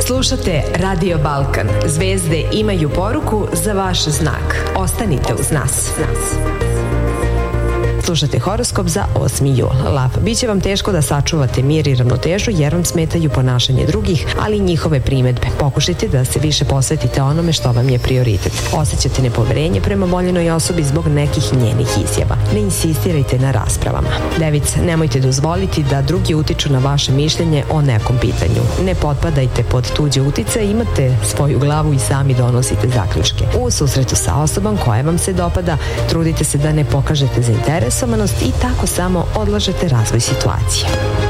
Slušate Radio Balkan. Zvezde imaju poruku za vaš znak. Ostanite uz nas. Slušate horoskop za 8. jul. Lav, biće vam teško da sačuvate mir i ravnotežu jer vam smetaju ponašanje drugih, ali i njihove primedbe. Pokušajte da se više posvetite onome što vam je prioritet. Osjećate nepoverenje prema voljenoj osobi zbog nekih njenih izjava. Ne insistirajte na raspravama. Device, nemojte dozvoliti da drugi utiču na vaše mišljenje o nekom pitanju. Ne potpadajte pod tuđe utice, imate svoju glavu i sami donosite zaključke. U susretu sa osobom koja vam se dopada, trudite se da ne pokažete zainteresovanost i tako samo odlažete razvoj situacije.